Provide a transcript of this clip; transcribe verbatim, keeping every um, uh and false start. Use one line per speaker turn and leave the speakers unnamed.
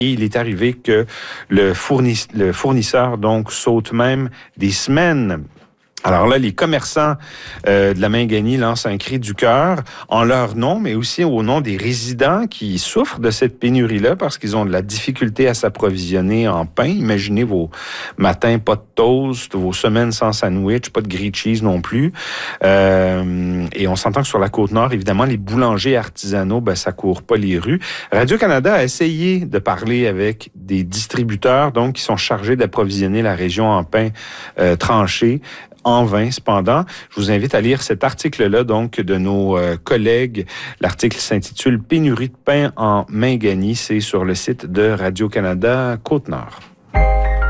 Et il est arrivé que le, fournis, le fournisseur donc saute même des semaines. Alors là, les commerçants euh, de la Mingani lancent un cri du cœur en leur nom, mais aussi au nom des résidents qui souffrent de cette pénurie-là parce qu'ils ont de la difficulté à s'approvisionner en pain. Imaginez vos matins pas de toast, vos semaines sans sandwich, pas de grilled cheese non plus. Euh, et on s'entend que sur la Côte-Nord, évidemment, les boulangers artisanaux, ben, ça court pas les rues. Radio-Canada a essayé de parler avec des distributeurs, donc, qui sont chargés d'approvisionner la région en pain euh, tranché. En vain, cependant. Je vous invite à lire cet article-là, donc, de nos euh, collègues. L'article s'intitule « Pénurie de pain en Mingani ». C'est sur le site de Radio-Canada Côte-Nord.